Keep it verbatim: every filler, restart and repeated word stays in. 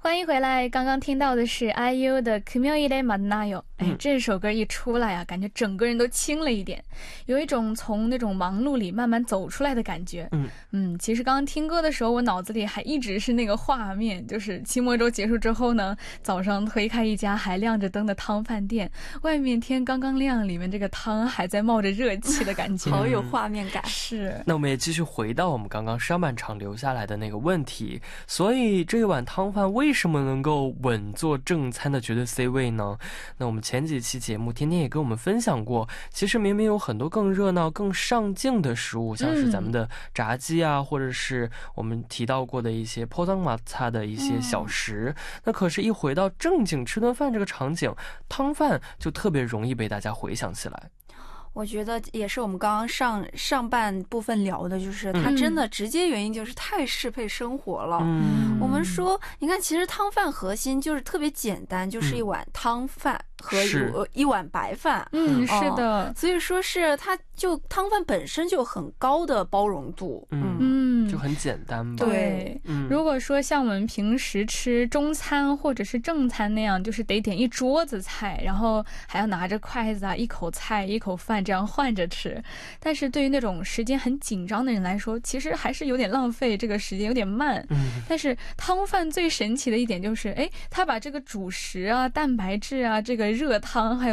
欢迎回来，刚刚听到的是 I U 的 금요일에 만나요。 哎，这首歌一出来啊，感觉整个人都轻了一点，有一种从那种忙碌里慢慢走出来的感觉。嗯嗯，其实刚刚听歌的时候，我脑子里还一直是那个画面，就是期末周结束之后呢，早上推开一家还亮着灯的汤饭店，外面天刚刚亮，里面这个汤还在冒着热气的感觉， 好有画面感。 是。 那我们也继续回到我们刚刚上半场留下来的那个问题，所以这一碗汤饭为什么能够稳坐正餐的绝对 C 位呢？那我们前几期节目天天也跟我们分享过，其实明明有很多更热闹更上镜的食物，像是咱们的炸鸡啊、嗯、或者是我们提到过的一些포장마차的一些小食、嗯、那可是一回到正经吃顿饭这个场景，汤饭就特别容易被大家回想起来。 我觉得也是我们刚刚上上半部分聊的，就是它真的直接原因就是太适配生活了。嗯，我们说你看其实汤饭核心就是特别简单，就是一碗汤饭和 一, 一碗白饭。 嗯，是的、 哦、所以说是它就汤饭本身就很高的包容度。 嗯嗯，就很简单吧。 对、嗯、如果说像我们平时吃中餐或者是正餐那样，就是得点一桌子菜，然后还要拿着筷子啊，一口菜一口饭这样换着吃，但是对于那种时间很紧张的人来说，其实还是有点浪费，这个时间有点慢。嗯，但是汤饭最神奇的一点就是，哎，它把这个主食啊、蛋白质啊、这个热汤还有